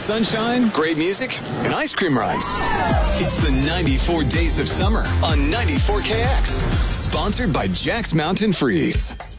sunshine, great music, and ice cream rides. It's the 94 Days of Summer on 94KX. Sponsored by Jack's Mountain Freeze.